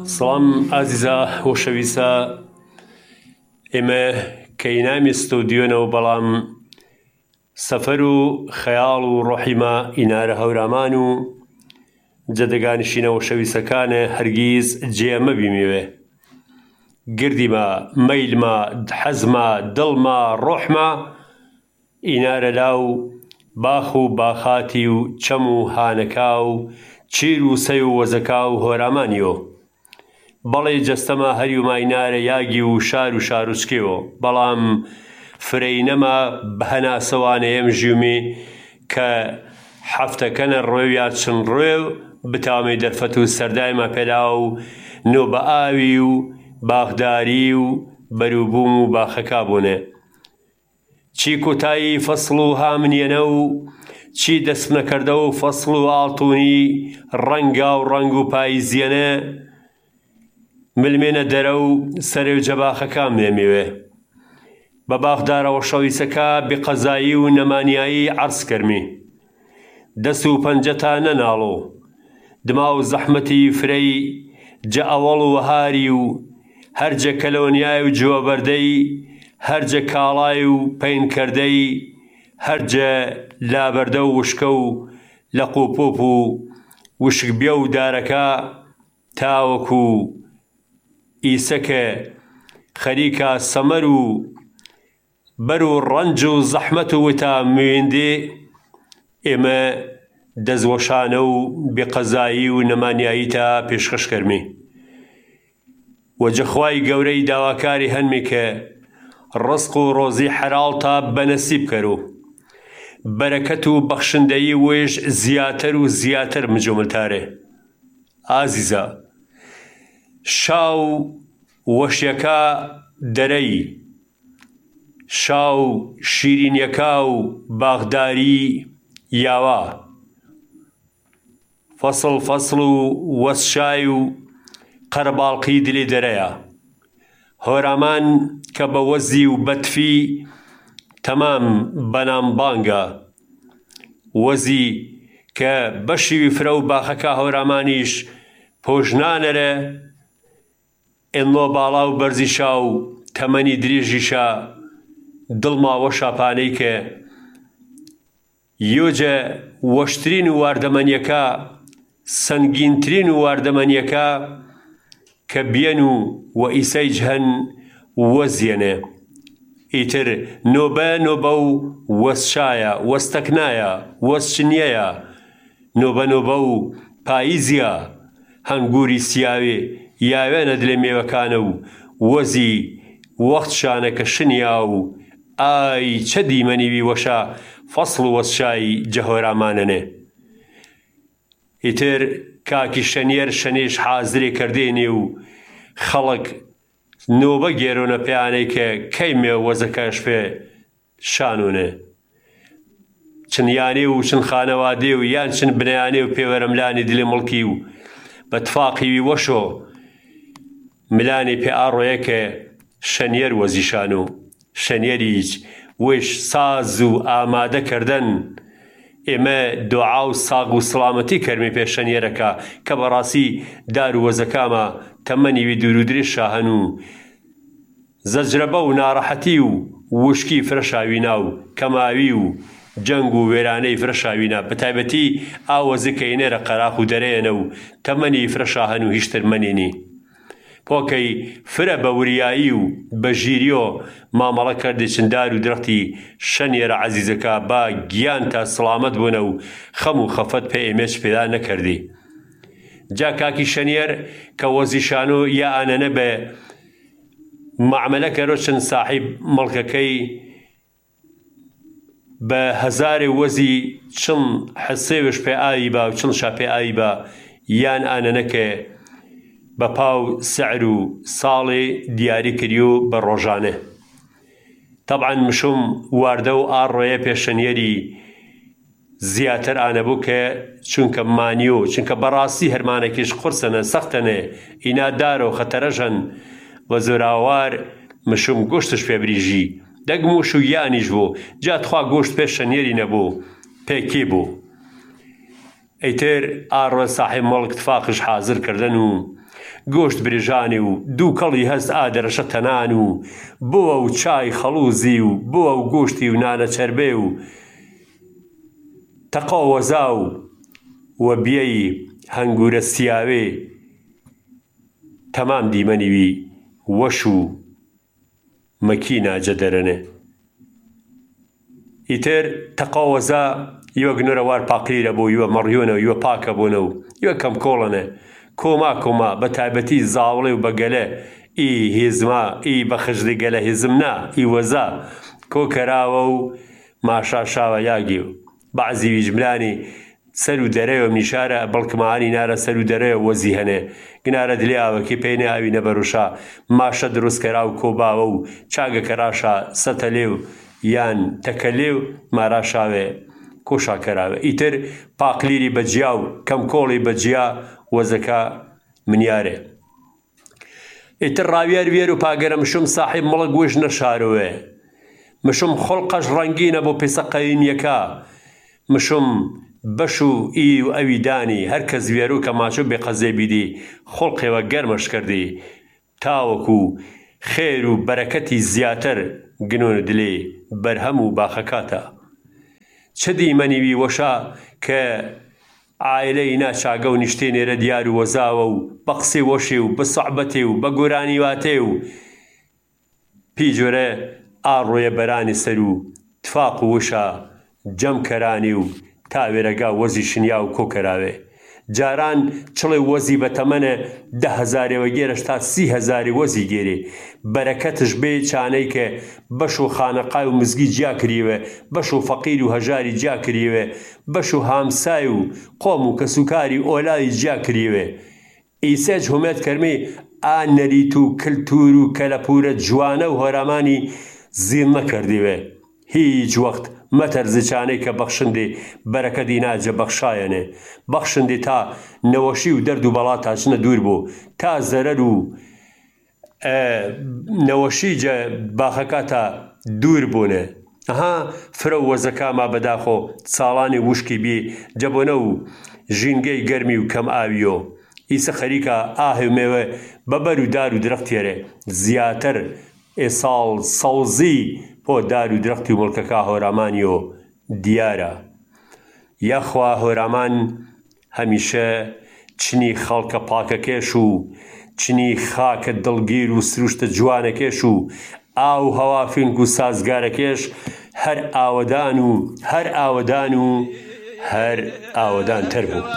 سڵام ئازیزە خۆشەویستە ئێمە کەینامی ستودیۆنەوە بەڵام سەفەر و خەیاڵ و ڕۆحیمە ئینارە هەورامان و جەدەگانیشتینە خۆشەویستەکانە هەرگیز جێ مەبینیوێ گردیمە مەیلمە حەزمە دڵمە ڕۆحمە ئینارە لاو باخ و باخاتی و چەم و هانەکا و چیر و سەی و وەزەکا و هۆرامانیۆ بەڵێ جەستەمە هەریومە ئینارە یاگی و شار و شاروچکێوە بەڵام فرەینەمە بەهەناسەوانەیەم ژیومی کە حەفتەکەنە ڕۆیە چن ڕۆێ بتاومەی دەرفەت و سەردایمە پێلا و نۆ بە ئاوی و باخداری و بەروبووم و باخەکا بوونێ چی کۆتایی فەسڵ و هامنیەنە و چی دەست نەکردە و فەسڵ و ئاڵتونی ڕەنگا و ڕەنگ و پاییزیەنە ملمێنە دەرە و سەرێ و جەباخەکان مێمێوێ بە باخدارەوە شەویسەکە بقەزایی و نەمانیایی عەرز کەرمی دەست و پەنجەتا نەناڵۆ دما و زەحمەتی فرەی جە ئەوەڵ و وەهاری و هەرجە کەلۆنیای و جووەبەردەی هەرجە کاڵای و پەینکەردەی هەرجە لابەردە و وشکە و لەقوپۆپ و وشکبیە و دارەکە تاوەکو ئیسەکە خەریکە سەمەر و بەر و ڕەنج و زەحمەت و وتا موێندێ ئێمە دەزوەشانە و بێقەزایی و نەمانیایی تا پێشکەش کەرمی وەجەخوای گەورەی داواکاری هەنمی کە ڕزق و ڕۆزی حەلاڵ تا بەنەسیب کەرۆ بەرەکەت و بەخشندەی وێژ زیاتر و زیاتر مجۆملتارێ ئازیزە شاو وەشیەکە دەرەی شاو شیرینیەکە و باخداری یاوە فەسڵ فەسڵ و وەسشای و قەرەباڵقی دلی دەرەیە هۆرامان کە بە وەزی و بەتفی تەمام بەنامبانگە وەزی کە بەشی فرە و باخەکە هۆرامانیش پۆژنانەرە ئێنڵۆ باڵا و بەرزیشا و تەمەنی درێژیشە دڵماوە شاپانەی کە یۆجە وەشترین و واردەمەنیەکە سەنگینترین و واردەمەنیەکە کە بیەن و وە ئیسەی جهەن وەزیەنێ ئیتر نۆبە نۆبە و وەسشایە وەستەکنایە وەسچنیەیە نۆبە نۆبە و پاییزیە هەنگووری سیاوێ یاوێنە دلێ مێوەکانە و وەزی وەختشانە کە شنیا و ئای چە دیمەنیوی وەشە فەسڵ و وەسشایی جەهۆرامانەنێ ئیتر کاکی شەنیەر شەنێش حازرێ کردێنێ و خەڵک نۆبە گێرۆنە پێیانەی کە کەیمێ وەزەکەش پێ شانونێ چنیانێ و چن خانەوادێ و یان چن بنیانێ و پێوەرەملانی دلی مڵکی و بەتفاقیوی وەشۆ ملانی پێ ئاڕۆیە کە شەنیەر وەزیشان و شەنیەریج وش ساز و ئامادەکردن ئێمە دوعا و ساغ و سڵامەتی کەرمی پێ شەنیەرەکە کە بەڕاستی دار و وەزەکامە تەمەنیوی دوور و درێژا هەن و زەجرەبە و ناڕەحەتی و وشکی فرەشاوینا و کەماوی و جەنگ و وێرانەی فرەشاوینا بەتایبەتی ئاوەزەکەینێرە قەراق و دەرەیەنە و تەمەنی فرەشا هەن و هیچ ترمەنێنی پۆکەی فرە بە وریایی و بە ژیریۆ مامەڵە کردی چندار و درەختی شەنیێرە عەزیزەکە با گیان تا سڵامەت بوونە و خەم و خەفەت پێ ئێمەش پێدا نەکردی جا کاکی شەنیێر کە وەزیشانۆ یا ئانەنە بە معاملەکە ڕۆچن ساحیب مەڵکەکەی بە هەزارێ وەزی چن حسێوش پێ ئاوی بە و چنشا پێ ئاوی بە یان ئانەنەکە بە پاو سەعر و ساڵێ دیاری کردیۆ بە ڕۆژانە طبعاً مشوم واردە و ئاڕۆیە پێشەنیەری زیاتر ئانەبوو کە چونکە مانیۆ چونکە بەڕاستی هەرمانێکیش قورسەنە سەختەنێ ئینادارە و خەتەرەژەن وە زۆراوار مشوم گۆشتش پێبریژی دەگموش و یانیش بوو جاتخوا گۆشت پێشەنیەری نەبوو پێکی بوو ئەیتر ئاڕۆ ساحی مەڵک تفاقش حازر کردن و گۆشت برێژانی و دوو کەڵی هەست ئادەرەشە تەنان و بۆوە و چای خەڵوزی و بۆوە و گۆشتی و نانە چەربێ و تەقە و وەزا و وەبیەی هەنگورە سیاوێ تەمام دیمەنیوی وەش و مەکی ناجە دەرەنێ ئیتر تەقە و وەزا یوە گنۆرەوار پاقلیرە بۆ یوە مەڕیۆنە و یوە پاکە بۆنە و یوە کەم کۆڵەنە کۆما بە تایبەتی زاوڵێ و بەگەلە ئی هێزما ئی بەخشدی گەلە هێزمنا ئی وەزا کۆکەراوە و ماشاشاوە یاگی و بەعزی ویژملانی سەر و دەرەوە میشارە بەڵکمانی نارە سەر و دەرەوە وەزی هەنێ گنارە دلێ ئاوەکی پێینێ ئاوی نەبەرۆشا ماشە دروستکەرا و کۆباوە و چاگەکە ڕاشا سەتە لێو یان تەکە لێو ماراشاوێ کۆشاکەراوە ئیتر پاقلیری بەجیا و کەم کۆڵی بەجیا وەزەکە منیارێ ئیتر ڕاویار وێر و پاگەرە مشم ساحیب مڵە گوێژ نەشارۆێ مشم خۆڵقەش ڕەنگینە بۆ پێسە قەیمیەکە مشم بەش و ئی و ئەوی دانی هەر کەس وێرو کە ماچۆ بێ قەزێ بیدی خۆڵقێوە گەرمەش کردی تاوەکو خێر و بەرەکەتی زیاتر گنۆن دلێ بەرهەم و باخەکاتە چه دیمەنیوی وەشا کە عائلەی ناچاگە و نیشتێنێرە دیار و وەزاوە و بە قسێ وەشێ و بە سەحبەتێ و بە گۆرانی واتێ و پیجۆرە ئاڕۆیە بەرانی سەر و تفاق و وشە جەمکەرانی و تاوێرەگا وەزی شنیا و کۆکەراوێ جاران چڵێ وەزی بەتەمەنە 10,000ەوە گێرەش تا 30,000 وەزی گێرێ بەرەکەتش بێ چانەی کە بەش و خانەقای و مزگی جیا کریوە بەش و فەقیر و هەژاری جیا کریوە بەش و هامسای و قۆم و کەسوکاری ئۆلای جیا کریوە ئیسەج هومێت کەرمێ ئانەریت و کلتور و کەلەپورە جوانە و هۆرامانی زیڵ نەکردیوە هیچ وەخت مەتەرزی چانەی کە بەخشندێ بەرەکەتی ناجە بەخشایەنێ بەخشندێ تا نەوەشی و دەرد و بەڵا تاچنە دوور بۆ تا زەرەر و نەوەشی جە باخەکە تا دوور بوونێ ئەها فرە و وەزەکە ما بەداخۆ ساڵانی وشکی بێ جەبۆنە و ژینگەی گەرمی و کەم ئاویۆ ئیسە خەریکە ئاهێ و مێوە بەبەر و دار و درەختێرێ زیاتر ئێساڵ سەوزی بۆ دار و درەختی و مڵکەکە هۆرامانیۆ دیارە یاخوا هۆرامان هەمیشە چنی خەڵکە پاکەکێش و چنی خاکە دڵگیر و سروشتە جوانەکێش و ئاو هەوا فینک و سازگارەکێش هەر ئاوەدان و هەر ئاوەدان و هەر ئاوەدانتر بوو